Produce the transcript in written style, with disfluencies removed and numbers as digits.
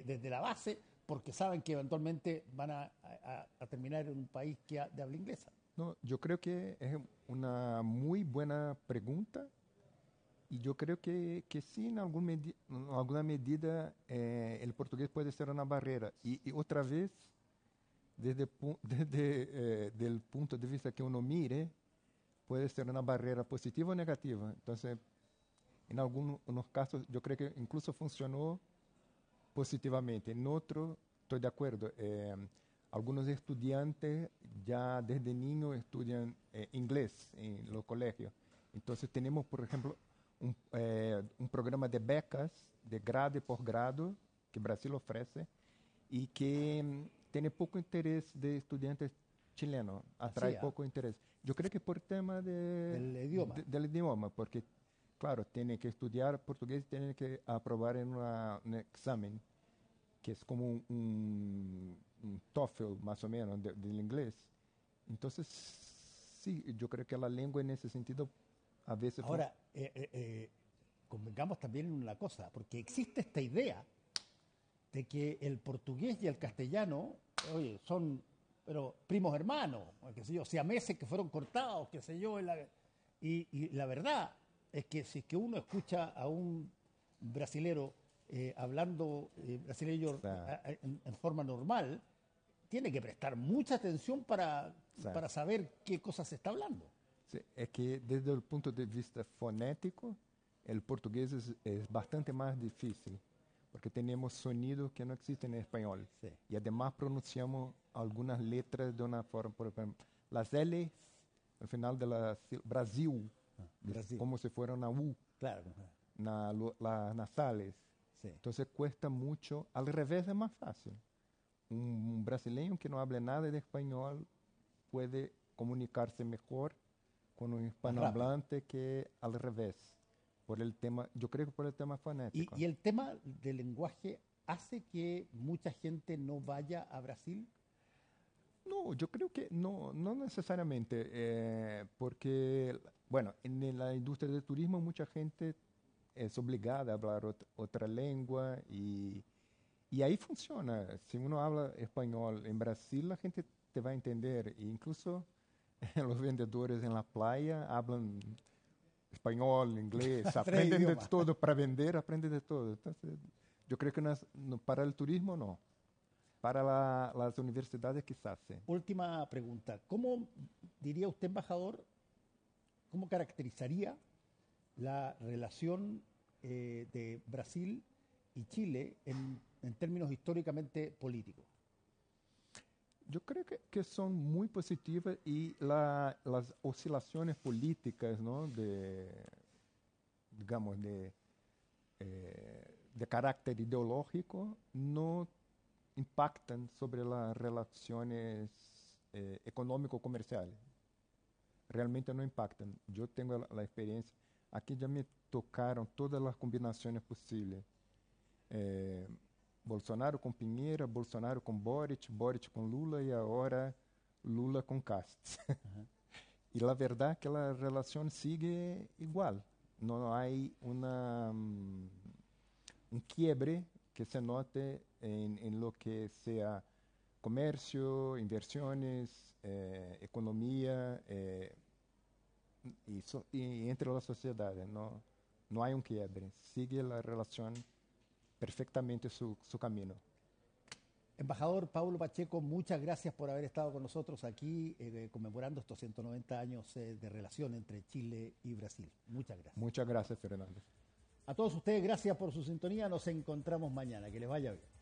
desde la base, porque saben que eventualmente van a terminar en un país de habla inglesa. No, yo creo que es una muy buena pregunta y yo creo que sí, en en alguna medida el portugués puede ser una barrera. Y otra vez, desde el punto de vista que uno mire, puede ser una barrera positiva o negativa. Entonces, en algunos casos yo creo que incluso funcionó positivamente. En otro, estoy de acuerdo. Algunos estudiantes ya desde niños estudian inglés en los colegios. Entonces tenemos, por ejemplo, un programa de becas de grado y posgrado que Brasil ofrece y que tiene poco interés de estudiantes chilenos, Así, atrae poco interés. Yo creo que por tema del idioma. del idioma, porque claro, tiene que estudiar portugués y tiene que aprobar en un examen que es como un TOEFL más o menos del inglés. Entonces, sí, yo creo que la lengua en ese sentido a veces fue... Ahora, convengamos también en una cosa, porque existe esta idea de que el portugués y el castellano, oye, son pero primos hermanos, o qué sé yo, siameses que fueron cortados, qué sé yo, y la verdad es que si es que uno escucha a un brasilero hablando brasileño en forma normal, tiene que prestar mucha atención para saber qué cosas se está hablando. Sí, es que desde el punto de vista fonético, el portugués es bastante más difícil, porque tenemos sonidos que no existen en español. Sí. Y además pronunciamos algunas letras de una forma, por ejemplo, las L al final de Brasil, Brasil. como si fuera una U, Claro. las nasales. Sí. Entonces cuesta mucho, al revés es más fácil. Un brasileño que no hable nada de español puede comunicarse mejor con un Más rápido. hispanohablante que al revés, por el tema, yo creo que por el tema fonético. Y el tema del lenguaje hace que mucha gente no vaya a Brasil. No, yo creo que no, no necesariamente, porque, bueno, en la industria del turismo mucha gente es obligada a hablar otra lengua y ahí funciona. Si uno habla español en Brasil, la gente te va a entender. E incluso los vendedores en la playa hablan español, inglés, Tres aprenden de idiomas. todo para vender, aprenden de todo. Entonces, yo creo que para el turismo no, para las universidades quizás sí. Última pregunta. ¿Cómo diría usted, embajador, cómo caracterizaría la relación de Brasil y Chile en términos históricamente políticos? Yo creo que son muy positivas y las oscilaciones políticas, ¿no? Digamos, de carácter ideológico no impactan sobre las relaciones económico-comerciales. Realmente no impactan. Yo tengo la experiencia, aquí ya me tocaron todas las combinaciones posibles. Eh, Bolsonaro com Pinheira, Bolsonaro com Boric, Boric com Lula e agora Lula com Cast. E a verdade é que a relação sigue igual. Não há um quiebre que se note em lo que seja comercio, inversiones, economía y entre la sociedad. No, no hay un quiebre. Sigue la relación perfectamente su camino. Embajador Paulo Pacheco, muchas gracias por haber estado con nosotros aquí conmemorando estos 190 años de relación entre Chile y Brasil. Muchas gracias. Muchas gracias, Fernando. A todos ustedes, gracias por su sintonía. Nos encontramos mañana. Que les vaya bien.